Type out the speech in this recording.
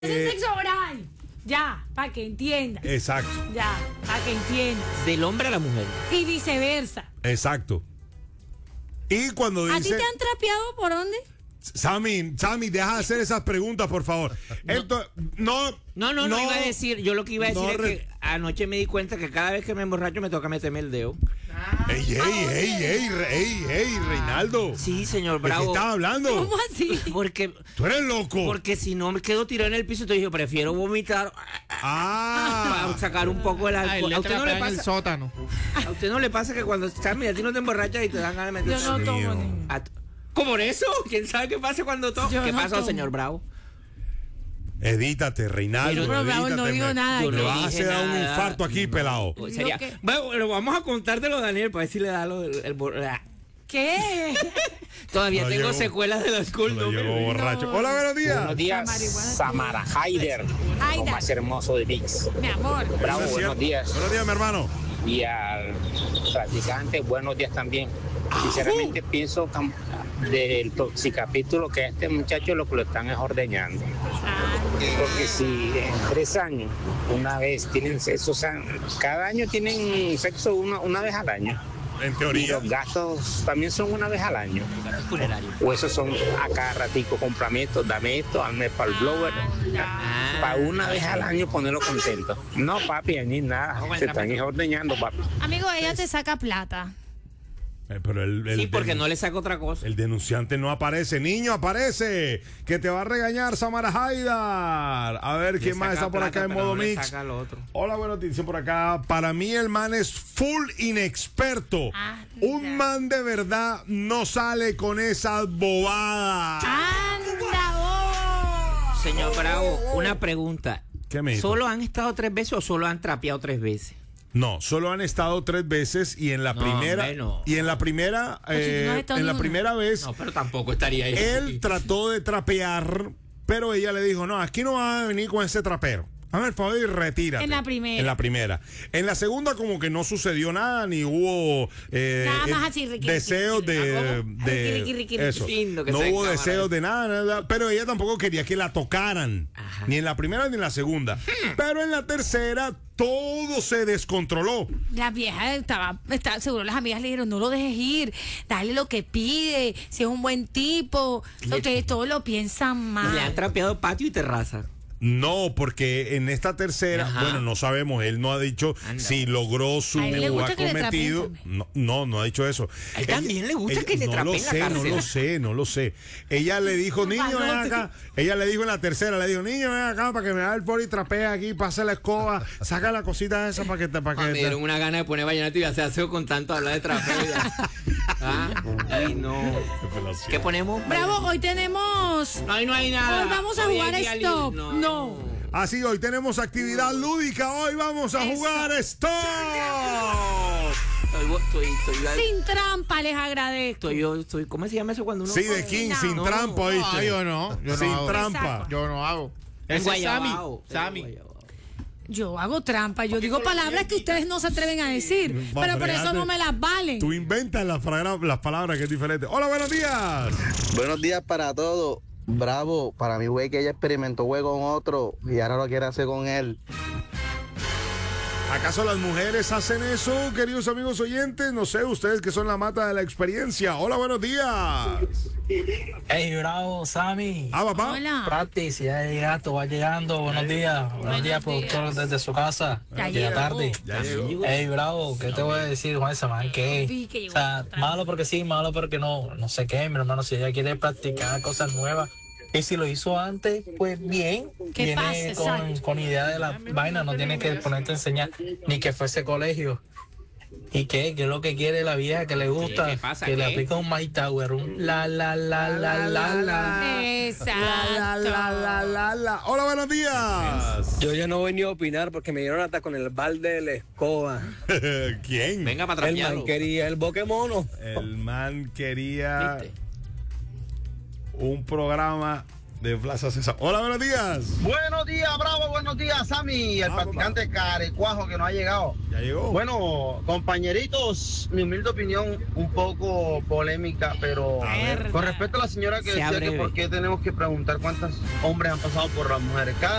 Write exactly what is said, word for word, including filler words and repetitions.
Eh, sexo oral. Ya, para que entiendas. Exacto. Ya, para que entiendas. Del hombre a la mujer. Y viceversa. Exacto. Y cuando dice... ¿A ti te han trapeado por dónde? Sammy, Sammy, deja de hacer esas preguntas, por favor. No. Esto, no, no, no, no, no iba a decir. Yo lo que iba a decir no es re... que anoche me di cuenta que cada vez que me emborracho me toca meterme el dedo. Ah, ey, ey, ey, ey, ey, ey, Reinaldo. Sí, señor Bravo. ¿De qué estás hablando? ¿Cómo así? Porque... Tú eres loco. Porque si no me quedo tirado en el piso, entonces yo prefiero vomitar. Ah. Para sacar un poco el alcohol. Ay, ¿A usted no le pasa? En el sótano. ¿A usted no le pasa que cuando estás, mira, a ti no te emborrachas y te dan ganas de meter? Yo no tomo ni... ¿Cómo por eso? ¿Quién sabe qué pasa cuando tomo? ¿Qué no pasó, tomo. señor Bravo? Edítate, Reinaldo. Pero, Bravo, edítate, no digo me, nada. Me Yo no vas a dije hacer un nada. infarto aquí, No, pelado. pues sería- que- Bueno, lo vamos a contártelo, Daniel, para ver si le da lo, el, el bor- ah. ¿Qué? Todavía No tengo llegó. secuelas del alcohol. No No, llegó me- borracho. no. Hola, buenos días. Buenos días, Samara, Samara Haider, lo Haider. más hermoso de Vix. Mi amor. Bravo, Eso es buenos cierto. días. Buenos días, mi hermano. Y al practicante, buenos días también. Sinceramente pienso cam- del toxicapítulo que a este muchacho lo que lo están es ordeñando. Porque si en tres años, una vez tienen sexo, o sea, cada año tienen sexo una, una vez al año. En Y teoría. los gastos también son una vez al año. Funerario. O esos son a cada ratico compramientos, dame esto, hazme para el blower. Ah. Para una vez al año ponerlo contento. No, papi, ni nada. Se están ordeñando, papi. Amigo, ella te saca plata. Eh, pero el, el Sí, porque den- no le saco otra cosa. El denunciante no aparece. Niño, aparece. Que te va a regañar, Samara Haidar. A ver quién Le más saca está por plata, acá en pero modo no le mix. saca lo otro. Hola, buenas noticias por acá. Para mí el man es full inexperto. Anda. Un man de verdad no sale con esas bobadas. ¡Anda vos! Señor Bravo, una pregunta. ¿Qué me dijo? ¿Solo han estado tres veces o solo han trapeado tres veces? No, solo han estado tres veces y en la No, primera hombre, no. y en la primera si tú no has eh, estado en ni la una. primera vez No, pero tampoco estaría ahí. él trató de trapear, pero ella le dijo, no, aquí no vas a venir con ese trapero. Hazme el favor y retírate. En la primera. En la primera. En la segunda como que no sucedió nada, ni hubo eh, Nada más eh, así, riqui, deseos riqui, riqui. de, ¿Ah, cómo? de Riqui, riqui, riqui, eso. lindo que No sea en hubo cámara deseos eso. de nada, nada, pero ella tampoco quería que la tocaran. Ajá. Ni en la primera ni en la segunda. Pero en la tercera todo se descontroló. La vieja estaba, estaba, seguro las amigas le dijeron, no lo dejes ir, dale lo que pide, si es un buen tipo. Le- Ustedes todos lo piensan mal. Le han trapeado patio y terraza. No, porque en esta tercera, Ajá. bueno, no sabemos, él no ha dicho Anda. si logró su A él le gusta que le acometido. trapeen No, no, no ha dicho eso. A él también le gusta que le no lo trapeen la sé, no cárcel. lo sé, no lo sé. Ella le dijo, niño, ven acá. Ella le dijo en la tercera, le dijo, niño, ven acá para que me haga el foro y trapea aquí, pasa la escoba, saca la cosita esa para que te... Para Ah, que me te- dieron una gana de poner vallenato y hacer aseo con tanto hablar de trapeo. ¿Ah? Ay, no. ¿Qué ponemos? Bravo, hoy tenemos... No, ahí no hay nada. Hoy vamos a Hoy jugar hay a día Stop. libre. No. Así, hoy tenemos actividad lúdica, hoy vamos a Eso. jugar Stop. Estoy, estoy, estoy, Sin trampa, les agradezco. estoy, yo estoy, ¿cómo se llama eso cuando uno Sí, de juega? King, No. sin No. trampa, ¿oíste? No, yo no. Yo no sin hago. trampa. Yo no hago. En Ese es Sammy. Guayabao. Sammy. Yo hago trampa, yo digo palabras que ustedes no se atreven a decir, Va, pero por fregate. eso no me las valen. Tú inventas las, fragra- las palabras que es diferente. Hola, buenos días. Buenos días para todos. Bravo, para mi güey que ella experimentó güey con otro y ahora lo quiere hacer con él. ¿Acaso las mujeres hacen eso, queridos amigos oyentes? No sé, ustedes que son la mata de la experiencia. Hola, buenos días. Hey, bravo, Sammy. Ah, papá. Hola. Practice, ya llegaste, va llegando. Buenos días. Buenos días, productor, desde su casa. Ya Llega llegó. tarde. Ya llegó. Hey, bravo, ¿qué te voy a decir, Juan Samán? Que, Vi que llegó o sea, atrás. malo porque sí, malo porque no. No sé qué, mi hermano, si ella quiere practicar cosas nuevas. Y si lo hizo antes, pues bien. ¿Qué Viene pasa? con, Exacto. con idea de la vaina, no tiene que ponerte a enseñar ni que fuese colegio. ¿Y qué? ¿Qué es lo que quiere la vieja que le gusta? ¿Qué pasa? Que le ¿Qué? aplica un My Tower, un la la la la la la. Exacto. La, la, la, la, la. Hola, buenos días. Yo ya no voy ni a opinar porque me dieron hasta con el balde de la escoba. ¿Quién? Venga para El trapearlo. man quería el boquemono. El man quería ¿Viste? un programa de Plaza César. Hola, buenos días. Buenos días, Bravo, buenos días, Sammy, el Ah, practicante Carecuajo que no ha llegado. Ya llegó. Bueno, compañeritos, mi humilde opinión, un poco polémica, pero A ver. con respecto a la señora que Sea decía que breve. por qué tenemos que preguntar cuántos hombres han pasado por las mujeres. Cada